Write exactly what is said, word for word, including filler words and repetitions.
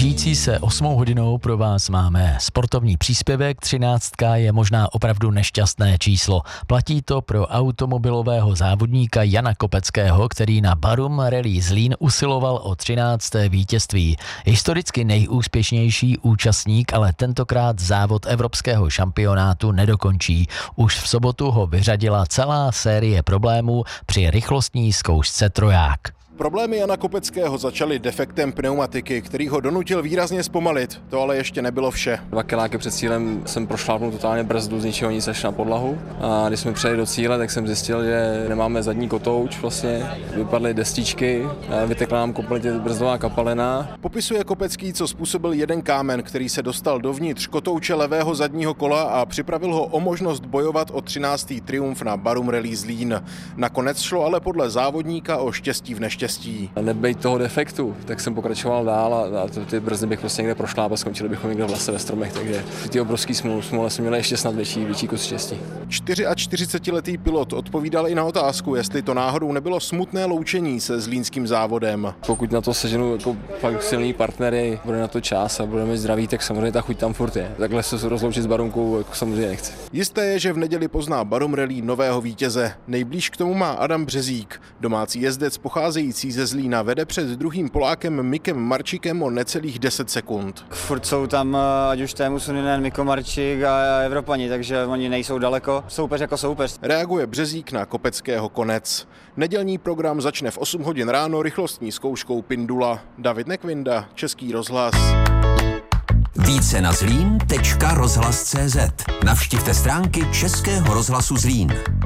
Blížící se osmou hodinou pro vás máme sportovní příspěvek. Třináctka je možná opravdu nešťastné číslo. Platí to pro automobilového závodníka Jana Kopeckého, který na Barum Rally Zlín usiloval o třinácté vítězství. Historicky nejúspěšnější účastník ale tentokrát závod evropského šampionátu nedokončí. Už v sobotu ho vyřadila celá série problémů při rychlostní zkoušce troják. Problémy Jana Kopeckého začaly defektem pneumatiky, který ho donutil výrazně zpomalit. To ale ještě nebylo vše. Dva kiláky před cílem jsem prošlápnul totálně brzdu, z ničeho nic až na podlahu. A když jsme přijeli do cíle, tak jsem zjistil, že nemáme zadní kotouč vlastně. Vypadly destičky, vytekla nám kompletně brzdová kapalina. Popisuje Kopecký, co způsobil jeden kámen, který se dostal dovnitř kotouče levého zadního kola a připravil ho o možnost bojovat o třináctý triumf na Barum Rally Zlín. Nakonec šlo ale podle závodníka o štěstí v neštěstí. Nebejt toho defektu, tak jsem pokračoval dál a, a ty brzdy bych prostě někde prošlápal, skončili bychom někde v lese ve stromech, takže ty obrovský smůl, smůle jsme měli ještě snad větší, větší kus štěstí. čtyřiačtyřicetiletý pilot odpovídal i na otázku, jestli to náhodou nebylo smutné loučení se zlínským závodem. Pokud na to seženu jako fakt silný partnery, bude na to čas a budeme zdraví, tak samozřejmě ta chuť tam furt je. Takhle se rozloučit s Barumkou jako samozřejmě nechci. Jisté je, že v neděli pozná Barum Rally nového vítěze. Nejblíž k tomu má Adam Březík. Domácí jezdec pocházející ze Zlína vede před druhým Polákem Mikem Marčikem o necelých deset sekund. Furt jsou tam ať už Teemu Suninen, Mikko Marčík a Evropani, takže oni nejsou daleko. Soupeř jako soupeř. Reaguje Březík na Kopeckého konec. Nedělní program začne v osm hodin ráno rychlostní zkouškou Pindula. David Nekvinda, Český rozhlas. Více na zlín tečka rozhlas tečka cé zet. Navštivte stránky Českého rozhlasu Zlín.